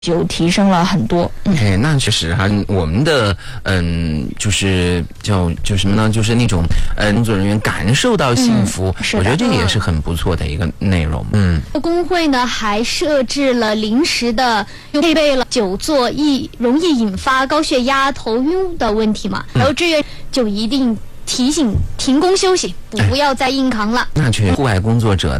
就提升了很多。 那确实哈，我们的就是叫什么呢？就是那种工作人员感受到幸福，我觉得这个也是很不错的一个内容。 工会呢还设置了临时的，又配备了久坐容易引发高血压、头晕的问题嘛，然后志愿就一定提醒停工休息，不要再硬扛了。 那确实，户外工作者